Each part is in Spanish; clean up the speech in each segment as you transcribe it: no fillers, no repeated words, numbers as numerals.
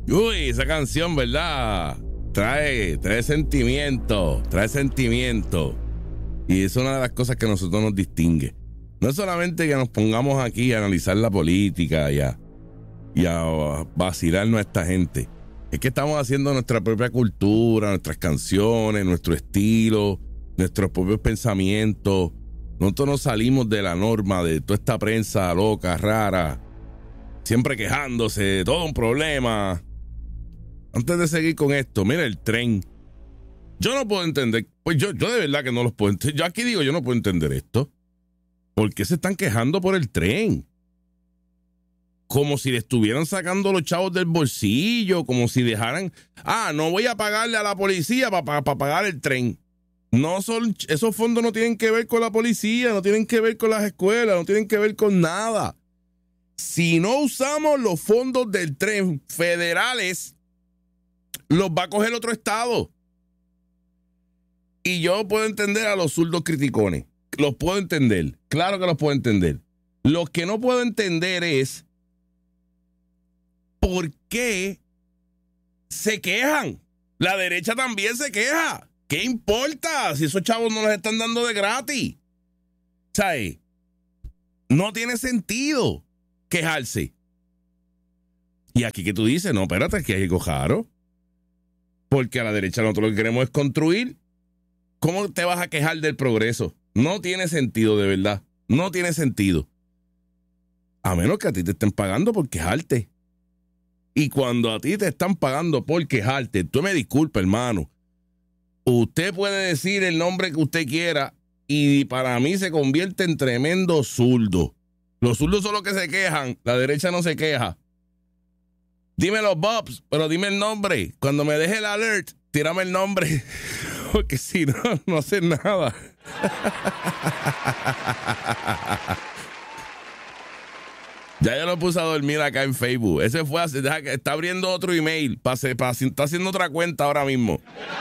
Uy, esa canción, ¿verdad? Trae sentimiento, trae sentimiento. Y es una de las cosas que a nosotros nos distingue. No es solamente que nos pongamos aquí a analizar la política y a vacilarnos a esta gente. Es que estamos haciendo nuestra propia cultura, nuestras canciones, nuestro estilo, nuestros propios pensamientos. Nosotros nos salimos de la norma de toda esta prensa loca, rara, siempre quejándose, todo un problema. Antes de seguir con esto, mira el tren. Yo no puedo entender, pues yo de verdad que no los puedo entender. Yo aquí digo, yo no puedo entender esto. ¿Por qué se están quejando por el tren? Como si le estuvieran sacando los chavos del bolsillo, como si dejaran, no voy a pagarle a la policía para pagar el tren. No son, esos fondos no tienen que ver con la policía, no tienen que ver con las escuelas, no tienen que ver con nada. Si no usamos los fondos del tren federales, los va a coger otro estado. Y yo puedo entender a los zurdos criticones. Los puedo entender. Claro que los puedo entender. Lo que no puedo entender es por qué se quejan. La derecha también se queja. ¿Qué importa si esos chavos no los están dando de gratis? ¿Sabes? No tiene sentido quejarse. Y aquí que tú dices, no, espérate, que hay algo raro. Porque a la derecha nosotros lo que queremos es construir. ¿Cómo te vas a quejar del progreso? No tiene sentido, de verdad. No tiene sentido. A menos que a ti te estén pagando por quejarte. Y cuando a ti te están pagando por quejarte, tú me disculpas, hermano. Usted puede decir el nombre que usted quiera y para mí se convierte en tremendo zurdo. Los zurdos son los que se quejan, la derecha no se queja. Dime los bobs, pero dime el nombre. Cuando me deje el alert, tírame el nombre. Porque si no, no hace nada. Ya yo lo puse a dormir acá en Facebook. Ese fue así, está abriendo otro email. Está haciendo otra cuenta ahora mismo.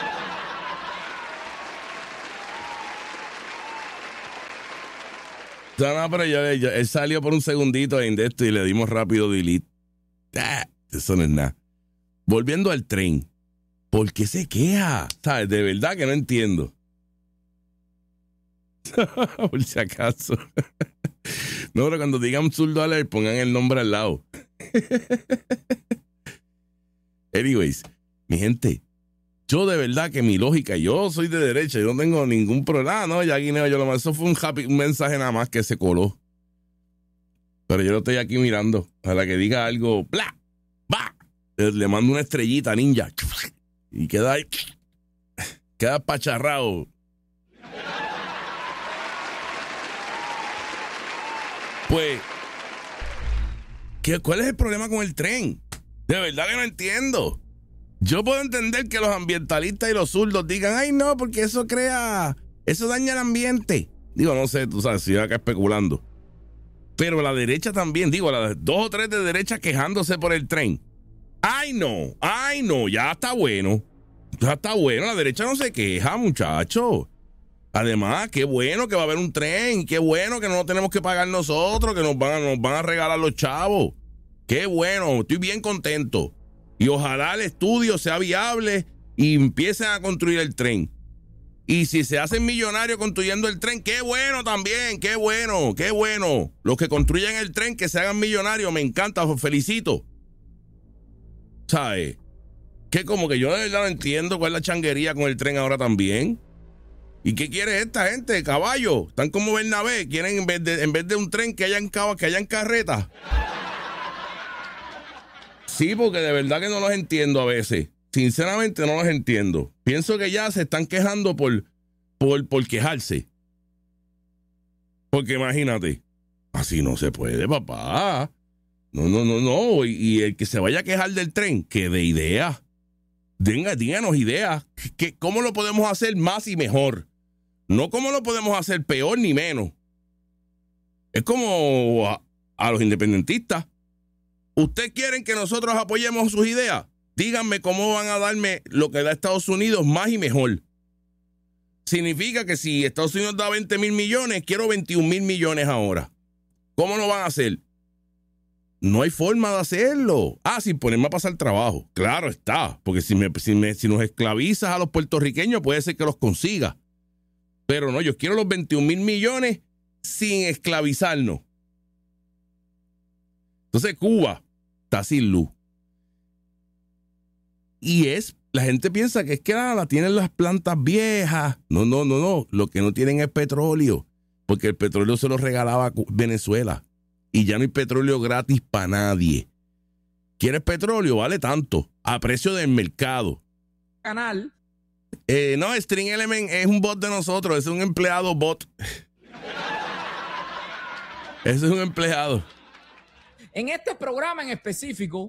No, pero él salió por un segundito de esto y le dimos rápido delete. Eso no es nada. Volviendo al tren. ¿Por qué se queja? ¿Sabes? De verdad que no entiendo. Por si acaso. No, pero cuando digan zurdo alert, pongan el nombre al lado. Anyways, mi gente, yo de verdad que mi lógica, yo soy de derecha, yo no tengo ningún problema. No, ya Guineo, yo lo más, eso fue un mensaje nada más que se coló. Pero yo lo estoy aquí mirando. A la que diga algo, ¡bla! ¡Va! Le mando una estrellita ninja. Y queda ahí. Queda pacharrado. Pues, ¿cuál es el problema con el tren? De verdad que no entiendo. Yo puedo entender que los ambientalistas y los zurdos digan, ay no, porque eso daña el ambiente. Digo, no sé, tú sabes, si acá especulando. Pero la derecha también, digo, las 2 o 3 de derecha quejándose por el tren. Ay no, ya está bueno. Ya está bueno, la derecha no se queja, muchachos. Además, qué bueno que va a haber un tren, qué bueno que no lo tenemos que pagar nosotros, que nos van a regalar los chavos. Qué bueno, estoy bien contento. Y ojalá el estudio sea viable y empiecen a construir el tren. Y si se hacen millonarios construyendo el tren, qué bueno también, qué bueno, qué bueno. Los que construyan el tren, que se hagan millonarios, me encanta, los felicito. ¿Sabes? Que como que yo de verdad no entiendo cuál es la changuería con el tren ahora también. ¿Y qué quiere esta gente? Caballo. Están como Bernabé. Quieren en vez de un tren que hayan carretas. Sí, porque de verdad que no los entiendo a veces. Sinceramente no los entiendo. Pienso que ya se están quejando por quejarse. Porque imagínate. Así no se puede, papá. No. Y el que se vaya a quejar del tren, que de ideas. Díganos ideas. ¿Cómo lo podemos hacer más y mejor? No cómo lo podemos hacer peor ni menos. Es como a los independentistas. ¿Ustedes quieren que nosotros apoyemos sus ideas? Díganme cómo van a darme lo que da Estados Unidos más y mejor. Significa que si Estados Unidos da 20,000 millones, quiero 21,000 millones ahora. ¿Cómo lo van a hacer? No hay forma de hacerlo. Sin ponerme a pasar trabajo. Claro está, porque si nos esclavizas a los puertorriqueños, puede ser que los consiga. Pero no, yo quiero los 21,000 millones sin esclavizarnos. Entonces Cuba está sin luz. Y la gente piensa que es que la tienen las plantas viejas. No. Lo que no tienen es petróleo, porque el petróleo se lo regalaba Venezuela. Y ya no hay petróleo gratis para nadie. ¿Quieres petróleo? Vale tanto, a precio del mercado. Canal. No, String Element es un bot de nosotros, es un empleado bot. Ese es un empleado. En este programa en específico,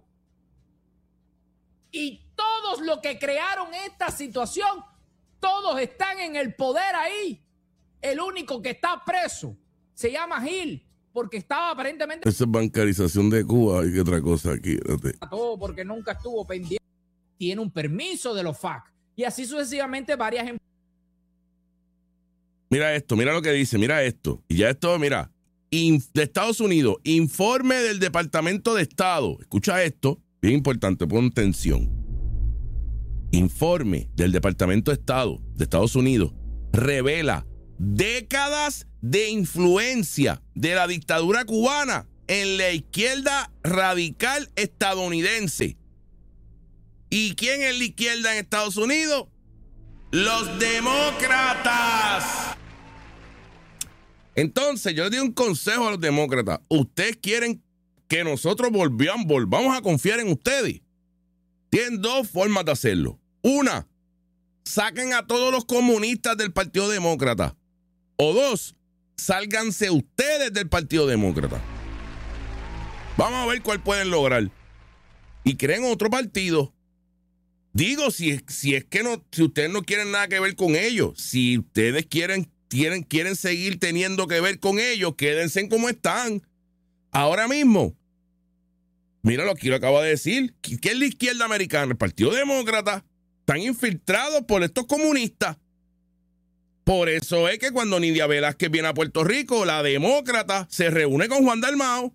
y todos los que crearon esta situación, todos están en el poder ahí. El único que está preso se llama Gil, porque estaba aparentemente... Esa es bancarización de Cuba, hay que otra cosa aquí. Todo porque nunca estuvo pendiente. Tiene un permiso de los FAC. Y así sucesivamente varias... Mira esto, mira lo que dice, mira esto. Y ya esto, mira, de Estados Unidos, informe del Departamento de Estado. Escucha esto, bien importante, pon atención. Informe del Departamento de Estado de Estados Unidos revela décadas de influencia de la dictadura cubana en la izquierda radical estadounidense. ¿Y quién es la izquierda en Estados Unidos? Los demócratas. Entonces, yo les doy un consejo a los demócratas. Ustedes quieren que nosotros volvamos a confiar en ustedes. Tienen dos formas de hacerlo. Una, saquen a todos los comunistas del Partido Demócrata. O dos, sálganse ustedes del Partido Demócrata. Vamos a ver cuál pueden lograr. Y creen otro partido. Digo, si es que no, si ustedes no quieren nada que ver con ellos, si ustedes quieren seguir teniendo que ver con ellos, quédense como están. Ahora mismo, mira lo que lo acabo de decir. ¿Qué es la izquierda americana? El Partido Demócrata. Están infiltrados por estos comunistas. Por eso es que cuando Nidia Velázquez viene a Puerto Rico, la demócrata se reúne con Juan Dalmau.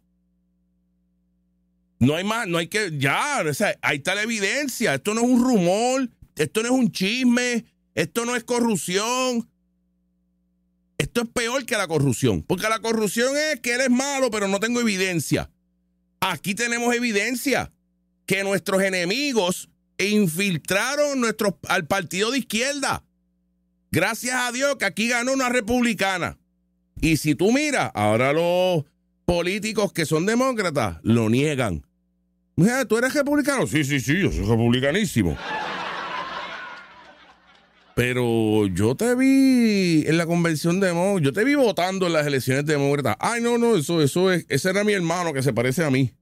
No hay más, no hay que, ya, o sea, ahí está la evidencia. Esto no es un rumor, esto no es un chisme, esto no es corrupción. Esto es peor que la corrupción, porque la corrupción es que él es malo, pero no tengo evidencia. Aquí tenemos evidencia que nuestros enemigos infiltraron al partido de izquierda. Gracias a Dios que aquí ganó una republicana. Y si tú miras, ahora los políticos que son demócratas lo niegan. ¿Tú eres republicano? Sí, yo soy republicanísimo. Pero yo te vi en la convención demócrata, yo te vi votando en las elecciones demócratas. Ay, no, ese era mi hermano que se parece a mí.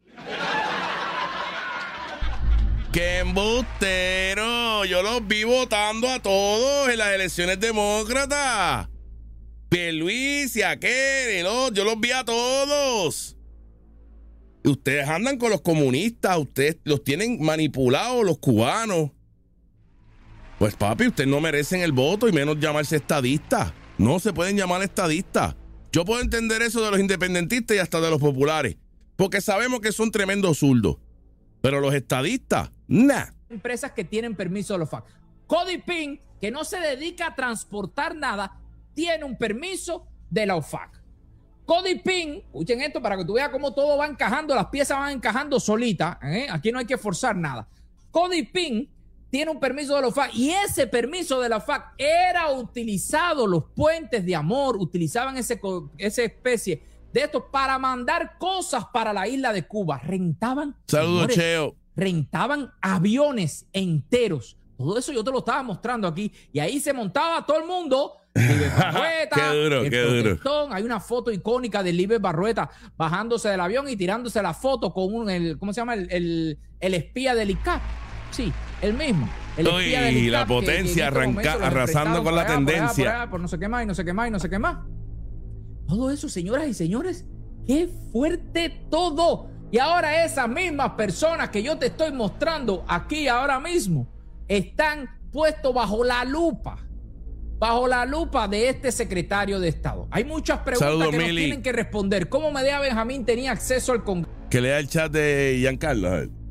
¡Qué embustero! Yo los vi votando a todos en las elecciones demócratas. Pierluisi, aquel, yo los vi a todos. Ustedes andan con los comunistas, ustedes los tienen manipulados los cubanos. Pues papi, ustedes no merecen el voto y menos llamarse estadistas. No se pueden llamar estadistas. Yo puedo entender eso de los independentistas y hasta de los populares, porque sabemos que son tremendos zurdos. Pero los estadistas, nah. Empresas que tienen permiso de los FAC. Cody Pink, que no se dedica a transportar nada, tiene un permiso de la OFAC. Cody Pink, escuchen esto para que tú veas cómo todo va encajando, las piezas van encajando solitas, aquí no hay que forzar nada. Cody Pink tiene un permiso de la OFAC y ese permiso de la OFAC era utilizado, los puentes de amor utilizaban esa especie de estos para mandar cosas para la isla de Cuba. Rentaban, saludos, Cheo. Rentaban aviones enteros. Todo eso yo te lo estaba mostrando aquí. Y ahí se montaba todo el mundo. Libes Barrueta, qué duro. Hay una foto icónica de Libes Barrueta bajándose del avión y tirándose la foto con ¿cómo se llama? El espía del ICAP. Sí, el mismo. El espía del ICAP, la potencia arrasando con la tendencia. Por no sé qué más, y no sé qué más, y no sé qué más. Todo eso, señoras y señores, qué fuerte todo. Y ahora esas mismas personas que yo te estoy mostrando aquí ahora mismo están puestos bajo la lupa de este secretario de Estado. Hay muchas preguntas que nos tienen que responder. ¿Cómo Medea Benjamín tenía acceso al Congreso? Que lea el chat de Giancarlo. A ver.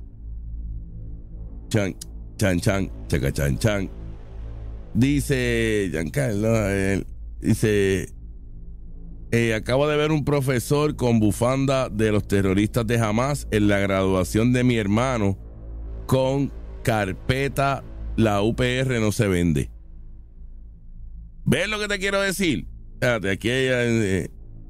Chan, chan, chan, chaca, chan, chan. Dice Giancarlo, a ver, dice... acabo de ver un profesor con bufanda de los terroristas de Hamas en la graduación de mi hermano con carpeta. La UPR no se vende. ¿Ves lo que te quiero decir? Espérate, aquí hay...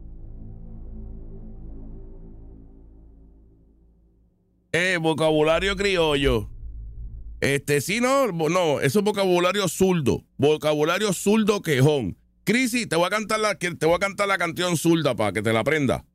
vocabulario criollo. Sí, no, eso es vocabulario zurdo. Vocabulario zurdo quejón. Crisi, te voy a cantar la canción zurda para que te la aprendas.